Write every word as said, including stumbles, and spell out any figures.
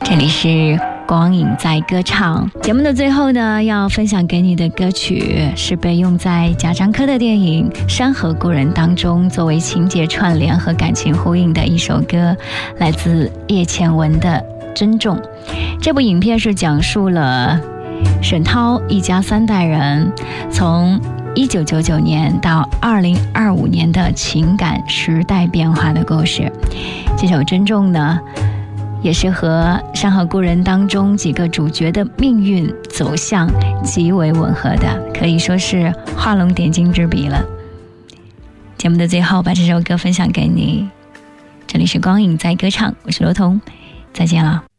这里是光影在歌唱。节目的最后呢，要分享给你的歌曲是被用在贾樟柯的电影《山河故人》当中作为情节串联和感情呼应的一首歌，来自叶倩文的《珍重》。这部影片是讲述了沈涛一家三代人从一九九九年到二零二五年的情感时代变化的故事。这首《珍重》呢，也是和《山河故人》当中几个主角的命运走向极为吻合的，可以说是画龙点睛之笔了。节目的最后，把这首歌分享给你。这里是光影在歌唱，我是罗彤，再见了。